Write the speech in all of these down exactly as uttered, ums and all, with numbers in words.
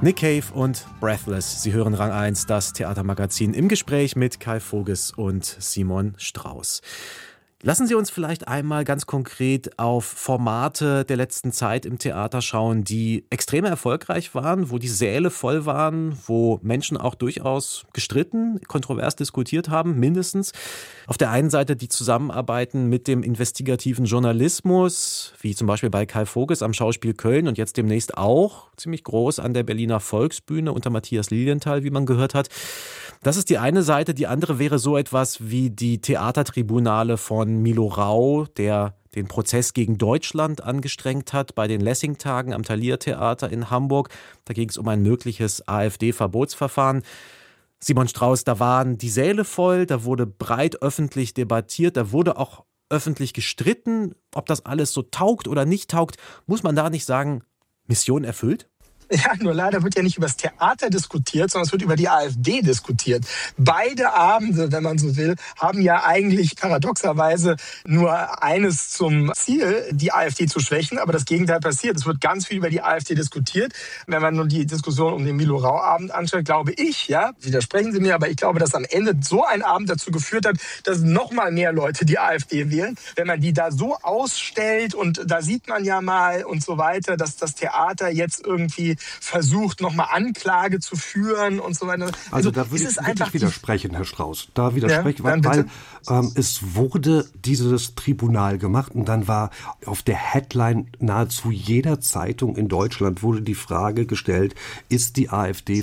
Nick Cave und Breathless. Sie hören Rang eins, das Theatermagazin im Gespräch mit Kai Voges und Simon Strauß. Lassen Sie uns vielleicht einmal ganz konkret auf Formate der letzten Zeit im Theater schauen, die extrem erfolgreich waren, wo die Säle voll waren, wo Menschen auch durchaus gestritten, kontrovers diskutiert haben, mindestens. Auf der einen Seite die Zusammenarbeiten mit dem investigativen Journalismus, wie zum Beispiel bei Kai Voges am Schauspiel Köln und jetzt demnächst auch ziemlich groß an der Berliner Volksbühne unter Matthias Lilienthal, wie man gehört hat. Das ist die eine Seite. Die andere wäre so etwas wie die Theatertribunale von Milo Rau, der den Prozess gegen Deutschland angestrengt hat bei den Lessing-Tagen am Thalia-Theater in Hamburg. Da ging es um ein mögliches AfD-Verbotsverfahren. Simon Strauß, da waren die Säle voll, da wurde breit öffentlich debattiert, da wurde auch öffentlich gestritten, ob das alles so taugt oder nicht taugt. Muss man da nicht sagen, Mission erfüllt? Ja, nur leider wird ja nicht über das Theater diskutiert, sondern es wird über die AfD diskutiert. Beide Abende, wenn man so will, haben ja eigentlich paradoxerweise nur eines zum Ziel, die AfD zu schwächen, aber das Gegenteil passiert. Es wird ganz viel über die AfD diskutiert. Wenn man nur die Diskussion um den Milo Rau-Abend anschaut, glaube ich, ja, widersprechen Sie mir, aber ich glaube, dass am Ende so ein Abend dazu geführt hat, dass noch mal mehr Leute die AfD wählen. Wenn man die da so ausstellt und da sieht man ja mal und so weiter, dass das Theater jetzt irgendwie versucht, nochmal Anklage zu führen und so weiter. Also, also da würde ich wirklich widersprechen, Herr Strauß. Da widerspreche ich, ja, weil ähm, es wurde dieses Tribunal gemacht und dann war auf der Headline nahezu jeder Zeitung in Deutschland wurde die Frage gestellt, ist die AfD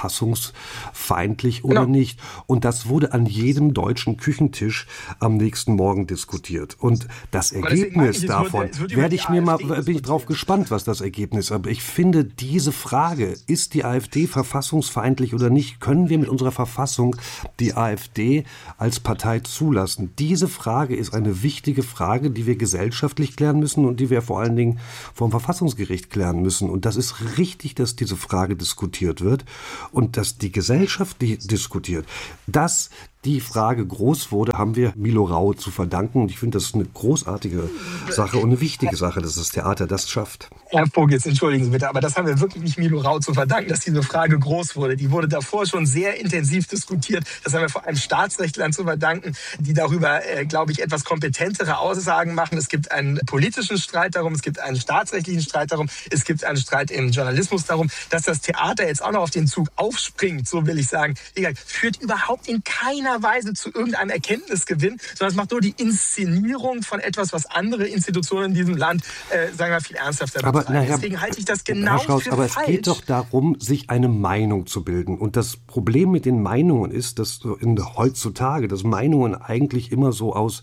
verfassungsfeindlich oder genau. nicht? Und das wurde an jedem deutschen Küchentisch am nächsten Morgen diskutiert. Und das Ergebnis ich, davon, wird, wird werde ich mir mal, bin ich drauf gespannt, was das Ergebnis ist. Aber ich finde, diese Frage, ist die AfD verfassungsfeindlich oder nicht, können wir mit unserer Verfassung die AfD als Partei zulassen? Diese Frage ist eine wichtige Frage, die wir gesellschaftlich klären müssen und die wir vor allen Dingen vom Verfassungsgericht klären müssen. Und das ist richtig, dass diese Frage diskutiert wird und dass die Gesellschaft die diskutiert. Dass die Frage groß wurde, haben wir Milo Rau zu verdanken. Und ich finde, das ist eine großartige Sache und eine wichtige Sache, dass das Theater das schafft. Herr Vogels, entschuldigen Sie bitte, aber das haben wir wirklich nicht Milo Rau zu verdanken, dass diese Frage groß wurde. Die wurde davor schon sehr intensiv diskutiert. Das haben wir vor allem Staatsrechtlern zu verdanken, die darüber, äh, glaube ich, etwas kompetentere Aussagen machen. Es gibt einen politischen Streit darum, es gibt einen staatsrechtlichen Streit darum, es gibt einen Streit im Journalismus darum. Dass das Theater jetzt auch noch auf den Zug aufspringt, so will ich sagen, führt überhaupt in keiner Weise zu irgendeinem Erkenntnisgewinn, sondern es macht nur die Inszenierung von etwas, was andere Institutionen in diesem Land, äh, sagen wir, viel ernsthafter aber, betreiben. Na, Herr, Deswegen halte ich das genau Herr Strauß, für aber falsch. Es geht doch darum, sich eine Meinung zu bilden. Und das Problem mit den Meinungen ist, dass in, heutzutage, dass Meinungen eigentlich immer so aus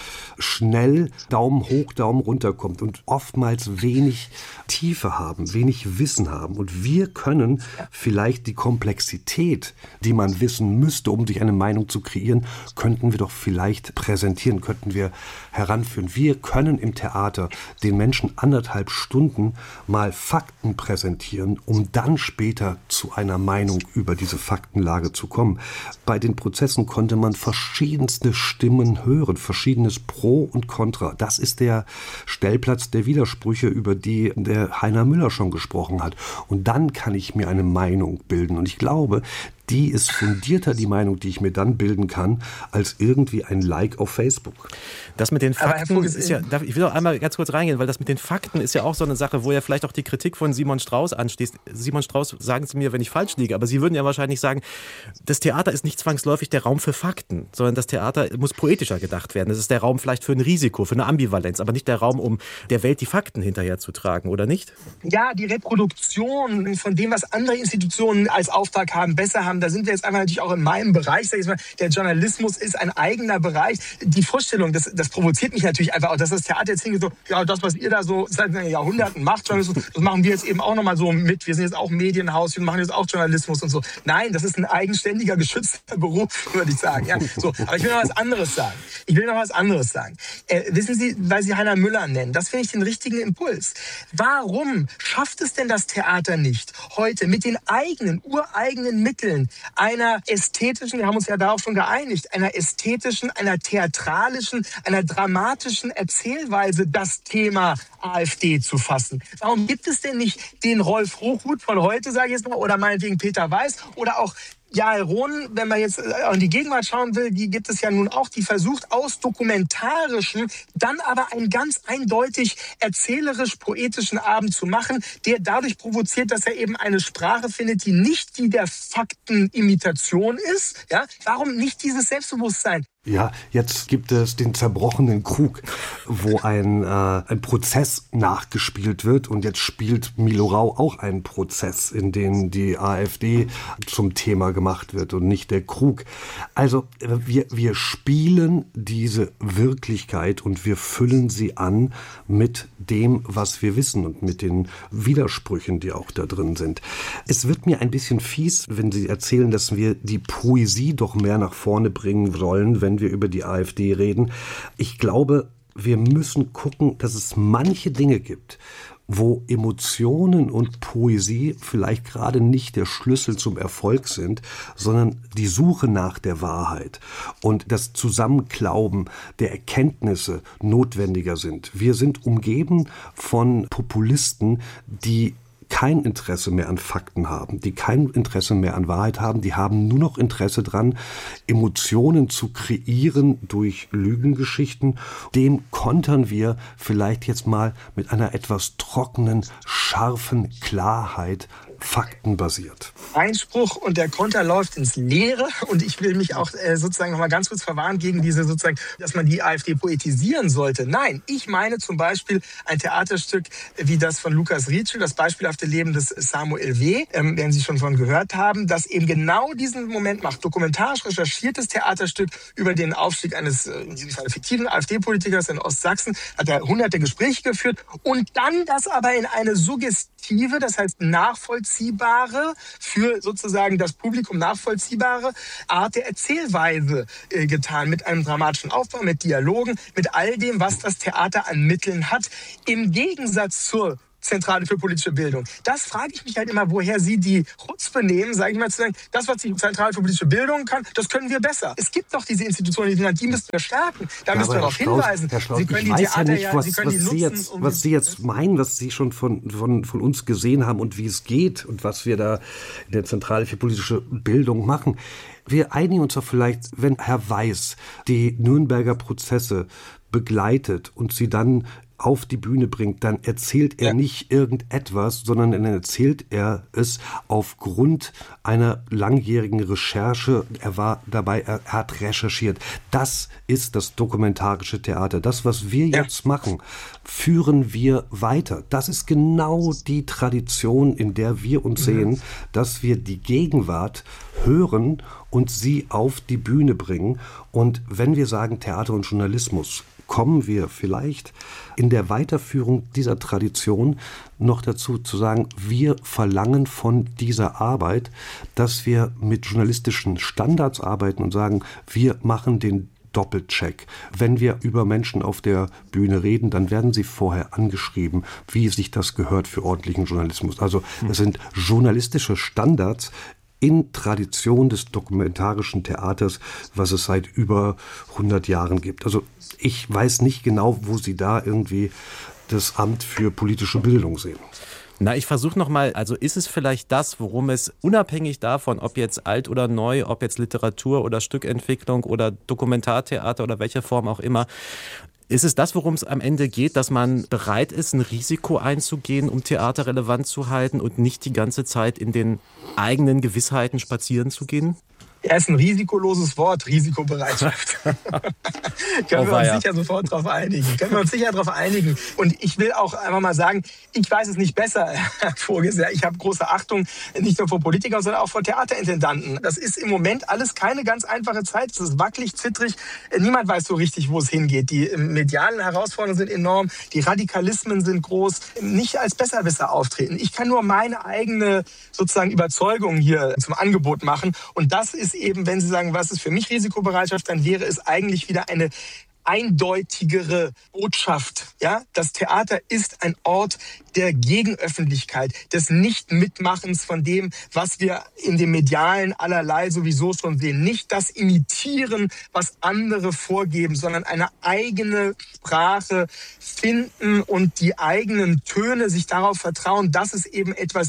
schnell Daumen hoch, Daumen runter kommt und oftmals wenig Tiefe haben, wenig Wissen haben. Und wir können vielleicht die Komplexität, die man wissen müsste, um sich eine Meinung zu kreieren, könnten wir doch vielleicht präsentieren, könnten wir heranführen. Wir können im Theater den Menschen anderthalb Stunden mal Fakten präsentieren, um dann später zu einer Meinung über diese Faktenlage zu kommen. Bei den Prozessen konnte man verschiedenste Stimmen hören, verschiedenes Pro und Contra. Das ist der Stellplatz der Widersprüche, über die der Heiner Müller schon gesprochen hat. Und dann kann ich mir eine Meinung bilden. Und ich glaube, die ist fundierter, die Meinung, die ich mir dann bilden kann, als irgendwie ein Like auf Facebook. Das mit den Fakten ist ja, ich will noch einmal ganz kurz reingehen, weil das mit den Fakten ist ja auch so eine Sache, wo ja vielleicht auch die Kritik von Simon Strauß anschließt. Simon Strauß, sagen Sie mir, wenn ich falsch liege, aber Sie würden ja wahrscheinlich sagen, das Theater ist nicht zwangsläufig der Raum für Fakten, sondern das Theater muss poetischer gedacht werden. Das ist der Raum vielleicht für ein Risiko, für eine Ambivalenz, aber nicht der Raum, um der Welt die Fakten hinterherzutragen, oder nicht? Ja, die Reproduktion von dem, was andere Institutionen als Auftrag haben, besser haben, da sind wir jetzt einfach natürlich auch in meinem Bereich, sag ich mal, der Journalismus ist ein eigener Bereich. Die Vorstellung, das, das provoziert mich natürlich einfach auch, dass das Theater jetzt hingeht, so, ja, das, was ihr da so seit Jahrhunderten macht, Journalismus, das machen wir jetzt eben auch nochmal so mit. Wir sind jetzt auch Medienhaus, wir machen jetzt auch Journalismus und so. Nein, das ist ein eigenständiger, geschützter Beruf, würde ich sagen. Ja, so. Aber ich will noch was anderes sagen. Ich will noch was anderes sagen. Äh, wissen Sie, weil Sie Heiner Müller nennen, das finde ich den richtigen Impuls. Warum schafft es denn das Theater nicht, heute mit den eigenen, ureigenen Mitteln Bewusstsein einer ästhetischen, wir haben uns ja darauf schon geeinigt, einer ästhetischen, einer theatralischen, einer dramatischen Erzählweise das Thema AfD zu fassen. Warum gibt es denn nicht den Rolf Hochhuth von heute, sage ich jetzt mal, oder meinetwegen Peter Weiß oder auch Jael Rohnen, wenn man jetzt in die Gegenwart schauen will, die gibt es ja nun auch, die versucht aus dokumentarischen, dann aber einen ganz eindeutig erzählerisch-poetischen Abend zu machen, der dadurch provoziert, dass er eben eine Sprache findet, die nicht die der Faktenimitation ist. Ja? Warum nicht dieses Selbstbewusstsein? Ja, jetzt gibt es den zerbrochenen Krug, wo ein, äh, ein Prozess nachgespielt wird. Und jetzt spielt Milo Rau auch einen Prozess, in dem die AfD zum Thema gemacht wird und nicht der Krug. Also wir, wir spielen diese Wirklichkeit und wir füllen sie an mit dem, was wir wissen und mit den Widersprüchen, die auch da drin sind. Es wird mir ein bisschen fies, wenn Sie erzählen, dass wir die Poesie doch mehr nach vorne bringen sollen, wenn wir über die AfD reden. Ich glaube, wir müssen gucken, dass es manche Dinge gibt, wo Emotionen und Poesie vielleicht gerade nicht der Schlüssel zum Erfolg sind, sondern die Suche nach der Wahrheit und das Zusammenklauben der Erkenntnisse notwendiger sind. Wir sind umgeben von Populisten, die kein Interesse mehr an Fakten haben, die kein Interesse mehr an Wahrheit haben, die haben nur noch Interesse dran, Emotionen zu kreieren durch Lügengeschichten. Dem kontern wir vielleicht jetzt mal mit einer etwas trockenen, scharfen Klarheit, faktenbasiert. Einspruch und der Konter läuft ins Leere und ich will mich auch äh, sozusagen noch mal ganz kurz verwahren gegen diese sozusagen, dass man die AfD poetisieren sollte. Nein, ich meine zum Beispiel ein Theaterstück wie das von Lukas Rietschel, das beispielhafte Leben des Samuel W., ähm, werden Sie schon von gehört haben, das eben genau diesen Moment macht. Dokumentarisch recherchiertes Theaterstück über den Aufstieg eines äh, in diesem Fall fiktiven AfD-Politikers in Ostsachsen, hat er hunderte Gespräche geführt und dann das aber in eine suggestive, das heißt nachvollziehbare, für sozusagen das Publikum nachvollziehbare Art der Erzählweise äh, getan, mit einem dramatischen Aufbau, mit Dialogen, mit all dem, was das Theater an Mitteln hat, im Gegensatz zur Zentrale für politische Bildung. Das frage ich mich halt immer, woher Sie die Chutzpe nehmen, sage ich mal, zu sagen, das, was die Zentrale für politische Bildung kann, das können wir besser. Es gibt doch diese Institutionen, die, die müssen wir stärken. Da ja, müssen wir darauf hinweisen. Herr Strauß, Sie können ich die weiß Theater ja nicht, was, ja, Sie können was, die nutzen, Sie jetzt, um was Sie jetzt meinen, was Sie schon von, von, von uns gesehen haben und wie es geht und was wir da in der Zentrale für politische Bildung machen. Wir einigen uns doch vielleicht, wenn Herr Weiß die Nürnberger Prozesse begleitet und sie dann auf die Bühne bringt, dann erzählt er ja. nicht irgendetwas, sondern dann erzählt er es aufgrund einer langjährigen Recherche. Er war dabei, er hat recherchiert. Das ist das dokumentarische Theater. Das, was wir ja. jetzt machen, führen wir weiter. Das ist genau die Tradition, in der wir uns mhm. sehen, dass wir die Gegenwart hören und sie auf die Bühne bringen. Und wenn wir sagen Theater und Journalismus, kommen wir vielleicht in der Weiterführung dieser Tradition noch dazu zu sagen, wir verlangen von dieser Arbeit, dass wir mit journalistischen Standards arbeiten und sagen, wir machen den Doppelcheck. Wenn wir über Menschen auf der Bühne reden, dann werden sie vorher angeschrieben, wie sich das gehört für ordentlichen Journalismus. Also es sind journalistische Standards in Tradition des dokumentarischen Theaters, was es seit über hundert Jahren gibt. Also ich weiß nicht genau, wo Sie da irgendwie das Amt für politische Bildung sehen. Na, ich versuche nochmal, also ist es vielleicht das, worum es unabhängig davon, ob jetzt alt oder neu, ob jetzt Literatur oder Stückentwicklung oder Dokumentartheater oder welche Form auch immer, ist es das, worum es am Ende geht, dass man bereit ist, ein Risiko einzugehen, um Theater relevant zu halten und nicht die ganze Zeit in den eigenen Gewissheiten spazieren zu gehen? Er ist ein risikoloses Wort, Risikobereitschaft. Können oh, wir uns sicher sofort darauf einigen. Können wir uns sicher darauf einigen. Und ich will auch einfach mal sagen, ich weiß es nicht besser, Herr Vogels. Ich habe große Achtung, nicht nur vor Politikern, sondern auch vor Theaterintendanten. Das ist im Moment alles keine ganz einfache Zeit. Es ist wackelig, zittrig. Niemand weiß so richtig, wo es hingeht. Die medialen Herausforderungen sind enorm. Die Radikalismen sind groß. Nicht als Besserwisser auftreten. Ich kann nur meine eigene sozusagen Überzeugung hier zum Angebot machen. Und das ist eben, wenn Sie sagen, was ist für mich Risikobereitschaft, dann wäre es eigentlich wieder eine eindeutigere Botschaft. Ja, das Theater ist ein Ort der Gegenöffentlichkeit, des Nichtmitmachens von dem, was wir in dem Medialen allerlei sowieso schon sehen. Nicht das Imitieren, was andere vorgeben, sondern eine eigene Sprache finden und die eigenen Töne, sich darauf vertrauen, dass es eben etwas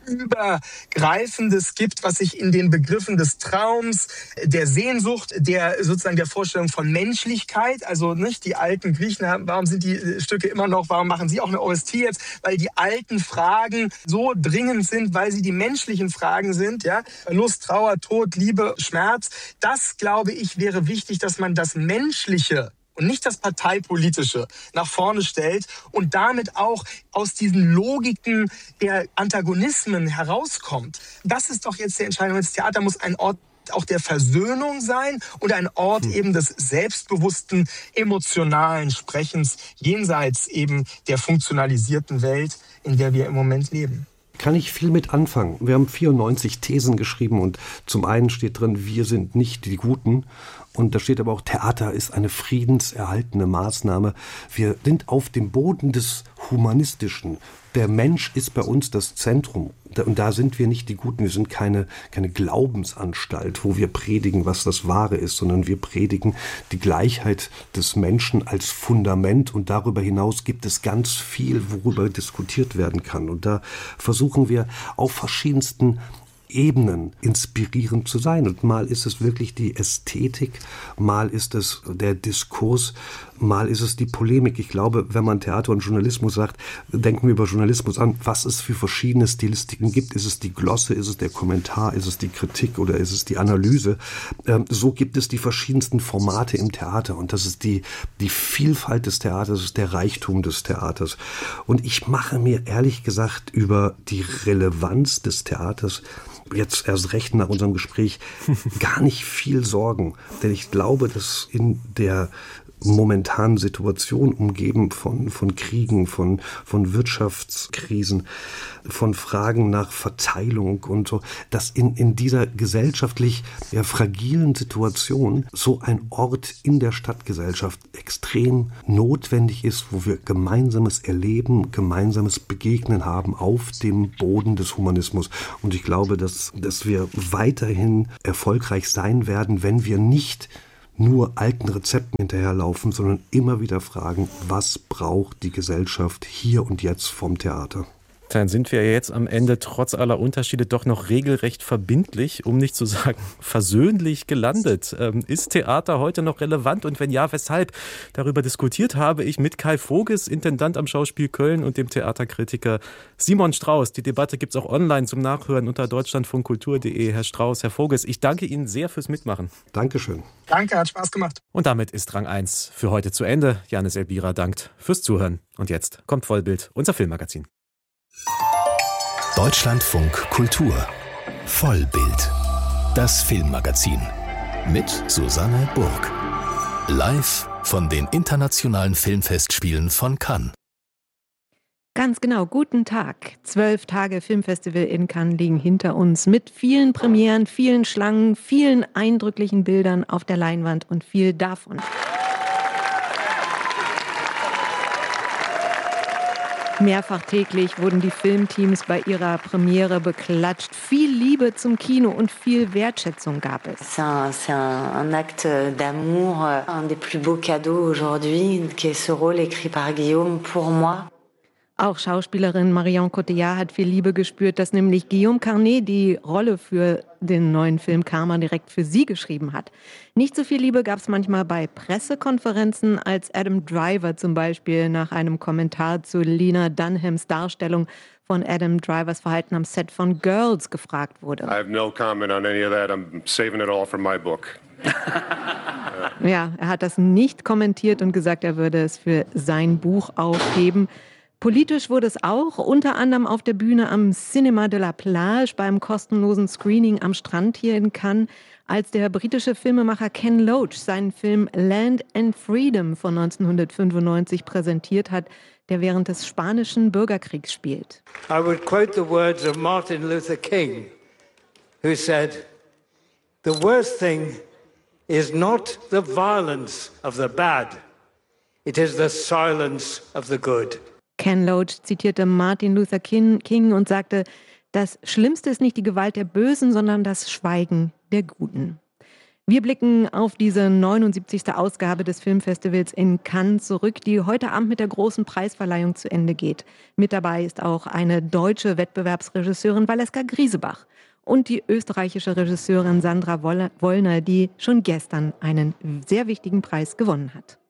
Übergreifendes gibt, was sich in den Begriffen des Traums, der Sehnsucht, der sozusagen der Vorstellung von Menschlichkeit, also nicht die alten Griechen, warum sind die Stücke immer noch, warum machen sie auch eine O S T jetzt? Weil die alten Fragen so dringend sind, weil sie die menschlichen Fragen sind, ja, Verlust, Trauer, Tod, Liebe, Schmerz. Das, glaube ich, wäre wichtig, dass man das Menschliche und nicht das Parteipolitische nach vorne stellt und damit auch aus diesen Logiken der Antagonismen herauskommt. Das ist doch jetzt die Entscheidung. Das Theater muss ein Ort auch der Versöhnung sein und ein Ort hm. eben des selbstbewussten, emotionalen Sprechens jenseits eben der funktionalisierten Welt, in der wir im Moment leben. Kann ich viel mit anfangen. Wir haben vierundneunzig Thesen geschrieben und zum einen steht drin, wir sind nicht die Guten. Und da steht aber auch, Theater ist eine friedenserhaltende Maßnahme. Wir sind auf dem Boden des Humanistischen. Der Mensch ist bei uns das Zentrum. Und da sind wir nicht die Guten. Wir sind keine, keine Glaubensanstalt, wo wir predigen, was das Wahre ist, sondern wir predigen die Gleichheit des Menschen als Fundament. Und darüber hinaus gibt es ganz viel, worüber diskutiert werden kann. Und da versuchen wir auf verschiedensten Ebenen inspirierend zu sein. Und mal ist es wirklich die Ästhetik, mal ist es der Diskurs, mal ist es die Polemik. Ich glaube, wenn man Theater und Journalismus sagt, denken wir über Journalismus an, was es für verschiedene Stilistiken gibt. Ist es die Glosse, ist es der Kommentar, ist es die Kritik oder ist es die Analyse? Ähm, so gibt es die verschiedensten Formate im Theater und das ist die, die Vielfalt des Theaters, das ist der Reichtum des Theaters. Und ich mache mir ehrlich gesagt über die Relevanz des Theaters jetzt erst recht nach unserem Gespräch gar nicht viel Sorgen. Denn ich glaube, dass in der momentanen Situation, umgeben von, von Kriegen, von, von Wirtschaftskrisen, von Fragen nach Verteilung und so, dass in, in dieser gesellschaftlich ja, fragilen Situation so ein Ort in der Stadtgesellschaft extrem notwendig ist, wo wir gemeinsames Erleben, gemeinsames Begegnen haben auf dem Boden des Humanismus. Und ich glaube, dass, dass wir weiterhin erfolgreich sein werden, wenn wir nicht nur alten Rezepten hinterherlaufen, sondern immer wieder fragen, was braucht die Gesellschaft hier und jetzt vom Theater? Dann sind wir jetzt am Ende trotz aller Unterschiede doch noch regelrecht verbindlich, um nicht zu sagen versöhnlich gelandet. Ähm, ist Theater heute noch relevant und wenn ja, weshalb? Darüber diskutiert habe ich mit Kai Voges, Intendant am Schauspiel Köln und dem Theaterkritiker Simon Strauß. Die Debatte gibt es auch online zum Nachhören unter deutschlandfunkkultur punkt de. Herr Strauß, Herr Voges, ich danke Ihnen sehr fürs Mitmachen. Dankeschön. Danke, hat Spaß gemacht. Und damit ist Rang eins für heute zu Ende. Janis Elbira dankt fürs Zuhören. Und jetzt kommt Vollbild, unser Filmmagazin. Deutschlandfunk Kultur Vollbild, das Filmmagazin mit Susanne Burg. Live von den internationalen Filmfestspielen von Cannes. Ganz genau, guten Tag. Zwölf Tage Filmfestival in Cannes liegen hinter uns mit vielen Premieren, vielen Schlangen, vielen eindrücklichen Bildern auf der Leinwand und viel davon. Mehrfach täglich wurden die Filmteams bei ihrer Premiere beklatscht. Viel Liebe zum Kino und viel Wertschätzung gab es. C'est un, c'est un, un acte d'amour, un des plus beaux cadeaux aujourd'hui, qui est ce rôle écrit par Guillaume pour moi. Auch Schauspielerin Marion Cotillard hat viel Liebe gespürt, dass nämlich Guillaume Carnet die Rolle für den neuen Film Karma direkt für sie geschrieben hat. Nicht so viel Liebe gab es manchmal bei Pressekonferenzen, als Adam Driver zum Beispiel nach einem Kommentar zu Lena Dunhams Darstellung von Adam Drivers Verhalten am Set von Girls gefragt wurde. I have no comment on any of that. I'm saving it all for my book. Ja, er hat das nicht kommentiert und gesagt, er würde es für sein Buch aufheben. Politisch wurde es auch, unter anderem auf der Bühne am Cinéma de la Plage beim kostenlosen Screening am Strand hier in Cannes, als der britische Filmemacher Ken Loach seinen Film Land and Freedom von neunzehnhundertfünfundneunzig präsentiert hat, der während des spanischen Bürgerkriegs spielt. I would quote the words of Martin Luther King, who said, "The worst thing is not the violence of the bad. It is the silence of the good. Ken Loach zitierte Martin Luther King und sagte, das Schlimmste ist nicht die Gewalt der Bösen, sondern das Schweigen der Guten. Wir blicken auf diese neunundsiebzigste Ausgabe des Filmfestivals in Cannes zurück, die heute Abend mit der großen Preisverleihung zu Ende geht. Mit dabei ist auch eine deutsche Wettbewerbsregisseurin, Valeska Griesebach, und die österreichische Regisseurin Sandra Wollner, die schon gestern einen sehr wichtigen Preis gewonnen hat.